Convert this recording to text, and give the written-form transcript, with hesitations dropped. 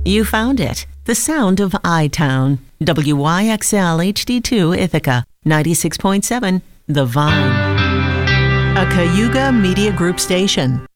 You found it. The sound of I-Town. WYXL HD2 Ithaca. 96.7 The Vine. A Cayuga Media Group station.